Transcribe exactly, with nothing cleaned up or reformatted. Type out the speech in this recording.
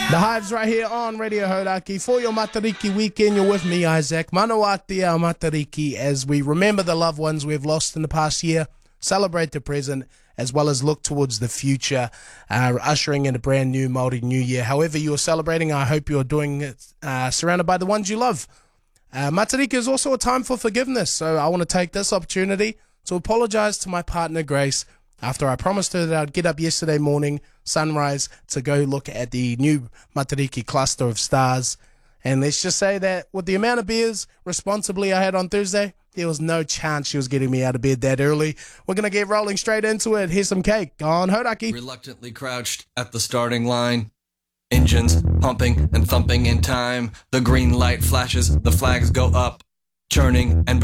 The Hives right here on Radio Hodaki. For your Matariki weekend, you're with me, Isaac. Manawati ao Matariki, as we remember the loved ones we've lost in the past year, celebrate the present, as well as look towards the future, uh, ushering in a brand new Māori New Year. However you're celebrating, I hope you're doing it uh, surrounded by the ones you love. Uh, Matariki is also a time for forgiveness, so I want to take this opportunity to apologise to my partner, Grace, after I promised her that I'd get up yesterday morning, sunrise, to go look at the new Matariki cluster of stars. And let's just say that with the amount of beers responsibly I had on Thursday, there was no chance she was getting me out of bed that early. We're going to get rolling straight into it. Here's some cake. Go on, Hodaki. Reluctantly crouched at the starting line. Engines pumping and thumping in time. The green light flashes, the flags go up, churning and